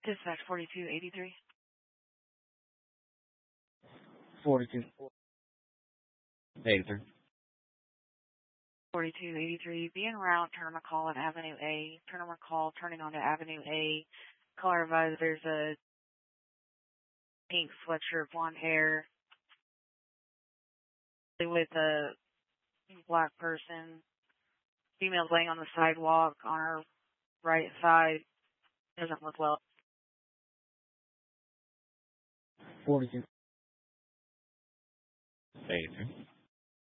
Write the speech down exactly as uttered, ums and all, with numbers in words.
Dispatch forty-two eighty-three. forty-two eighty-three. forty-two eighty-three. Be en route, turn on a call on Avenue A. Turn on a call, turning on to Avenue A. Caller advised there's a pink sweatshirt, blonde hair, with a black person. Female's laying on the sidewalk on her right side. Doesn't look well. forty-two eighty-three.